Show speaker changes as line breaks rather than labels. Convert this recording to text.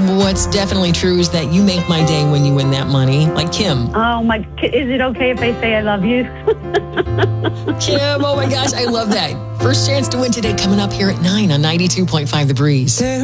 what's definitely true is that you make my day when you win that money, like Kim.
Oh, is it okay if I say I love you?
Kim, oh my gosh, I love that. First chance to win today coming up here at 9 on 92.5 The Breeze.